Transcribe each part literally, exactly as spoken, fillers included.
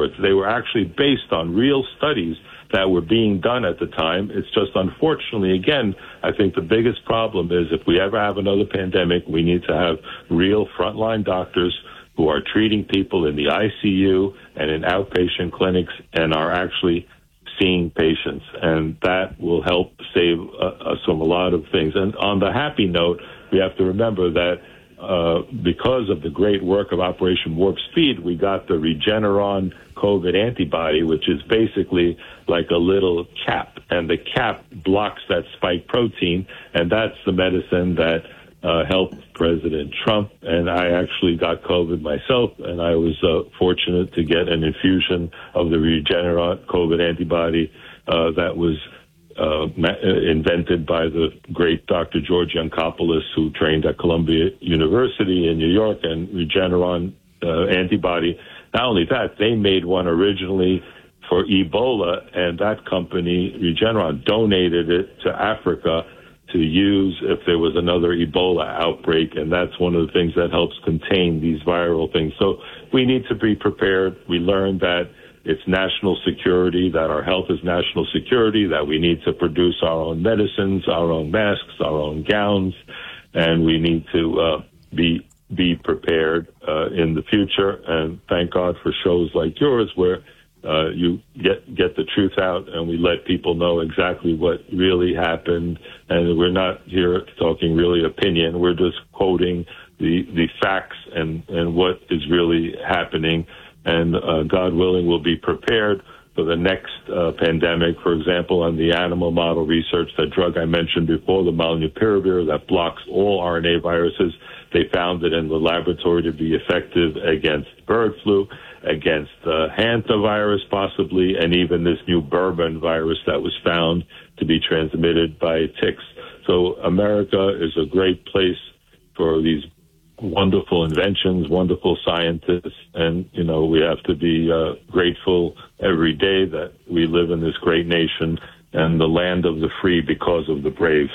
experts. They were actually based on real studies that were being done at the time. It's just, unfortunately, again, I think the biggest problem is if we ever have another pandemic, we need to have real frontline doctors who are treating people in the I C U and in outpatient clinics and are actually seeing patients. And that will help save uh, us from a lot of things. And on the happy note, we have to remember that uh, because of the great work of Operation Warp Speed, we got the Regeneron COVID antibody, which is basically like a little cap. And the cap blocks that spike protein, and that's the medicine that uh, helped President Trump. And I actually got COVID myself, and I was uh, fortunate to get an infusion of the Regeneron COVID antibody uh, that was Uh, invented by the great Doctor George Yancopoulos, who trained at Columbia University in New York, and Regeneron uh, antibody. Not only that, they made one originally for Ebola, and that company, Regeneron, donated it to Africa to use if there was another Ebola outbreak, and that's one of the things that helps contain these viral things. So we need to be prepared. We learned that it's national security, that our health is national security, that we need to produce our own medicines, our own masks, our own gowns, and we need to uh, be be prepared uh, in the future. And thank God for shows like yours where uh, you get get the truth out and we let people know exactly what really happened. And we're not here talking really opinion. We're just quoting the, the facts and, and what is really happening. And uh, God willing, we'll be prepared for the next uh, pandemic. For example, on the animal model research, that drug I mentioned before, the molnupiravir, that blocks all R N A viruses, they found it in the laboratory to be effective against bird flu, against uh, hantavirus possibly, and even this new bourbon virus that was found to be transmitted by ticks. So America is a great place for these wonderful inventions, wonderful scientists, and, you know, we have to be uh, grateful every day that we live in this great nation and the land of the free because of the brave.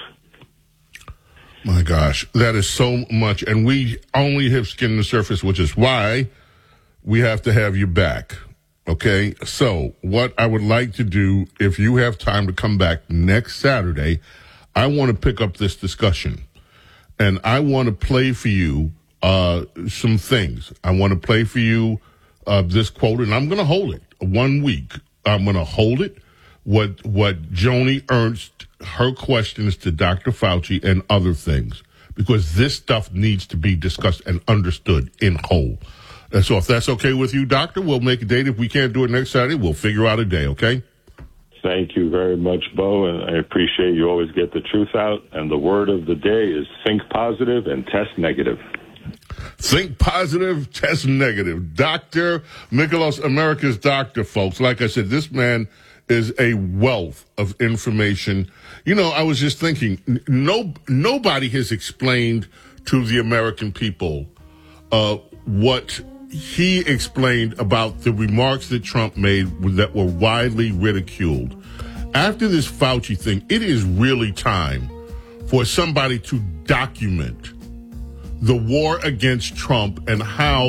My gosh, that is so much, and we only have skimmed the surface, which is why we have to have you back, okay? So what I would like to do, if you have time to come back next Saturday, I want to pick up this discussion. And I want to play for you uh, some things. I want to play for you uh, this quote, and I'm going to hold it one week. I'm going to hold it. What what Joni Ernst, her questions to Doctor Fauci and other things, because this stuff needs to be discussed and understood in whole. And so if that's okay with you, Doctor, we'll make a date. If we can't do it next Saturday, we'll figure out a day, okay? Thank you very much, Bo, and I appreciate you always get the truth out. And the word of the day is think positive and test negative. Think positive, test negative. Doctor Michalos, America's doctor, folks. Like I said, this man is a wealth of information. You know, I was just thinking, no, nobody has explained to the American people uh, what he explained about the remarks that Trump made that were widely ridiculed. After this Fauci thing, it is really time for somebody to document the war against Trump and how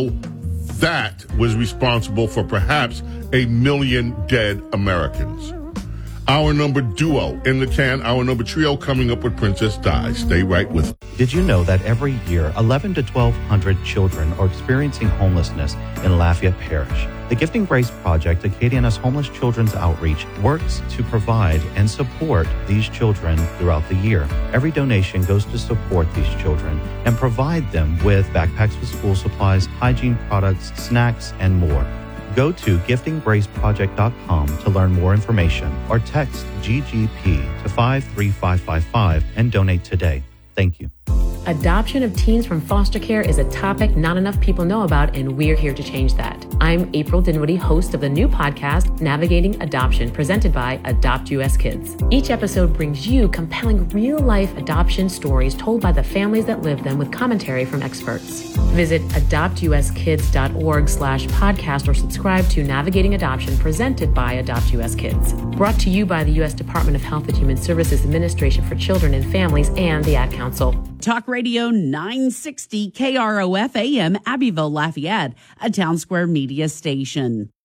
that was responsible for perhaps a million dead Americans. Hour number duo in the can, hour number trio coming up with Princess Di. Stay right with us. Did you know that every year, eleven to twelve hundred children are experiencing homelessness in Lafayette Parish? The Gifting Grace Project, Acadiana's Homeless Children's Outreach, works to provide and support these children throughout the year. Every donation goes to support these children and provide them with backpacks with school supplies, hygiene products, snacks, and more. Go to gifting grace project dot com to learn more information or text G G P to five three five five five and donate today. Thank you. Adoption of teens from foster care is a topic not enough people know about, and we're here to change that. I'm April Dinwiddie, host of the new podcast, Navigating Adoption, presented by Adopt U S Kids. Each episode brings you compelling real-life adoption stories told by the families that live them with commentary from experts. Visit adopt u s kids dot org slash podcast or subscribe to Navigating Adoption, presented by Adopt U S Kids. Brought to you by the U S Department of Health and Human Services Administration for Children and Families and the Ad Council. Talk Radio nine sixty K R O F A M, Abbeville, Lafayette, a Town Square media station.